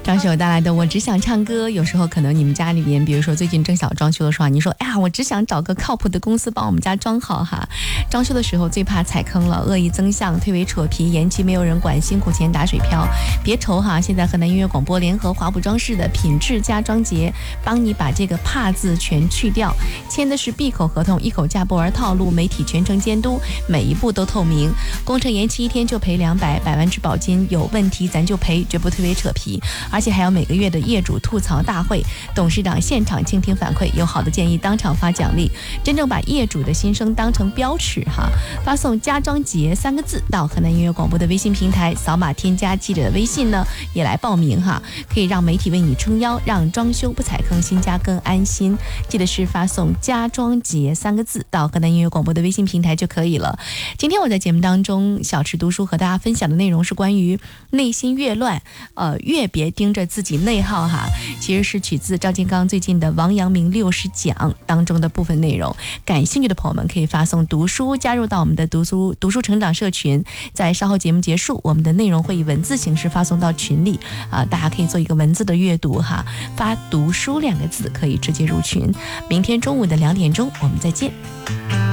张学友带来的我只想唱歌。有时候可能你们家里边，比如说最近正想装修的时候，你说哎呀我只想找个靠谱的公司帮我们家装好哈。装修的时候最怕踩坑了，恶意增项，推诿扯皮，延期没有人管，辛苦钱打水漂。别愁哈，现在河南音乐广播联合华普装饰的品质家装节，帮你把这个怕字全去掉，签的是闭口合同，一口价不玩套路，媒体全程监督，每一步都透明。工程延期1天就赔200，百万质保金，有问题咱就赔，绝不推诿扯皮。而且还有每个月的业主吐槽大会，董事长现场倾听反馈，有好的建议当场发奖励，真正把业主的心声当成标尺哈。发送家装节3个字到河南音乐广播的微信平台，扫码添加记者的微信呢，也来报名哈，可以让媒体为你撑腰，让装修不踩坑，新家更安心。记得是发送家装节3个字到河南音乐广播的微信平台就可以了。今天我在节目当中小池读书和大家分享的内容是关于内心越乱越别盯着自己内耗哈，其实是取自赵金刚最近的王阳明60讲当中的部分内容。感兴趣的朋友们可以发送读书加入到我们的读书成长社群，在稍后节目结束，我们的内容会以文字形式发送到群里大家可以做一个文字的阅读哈，发读书2个字可以直接入群。明天中午的2点钟我们再见。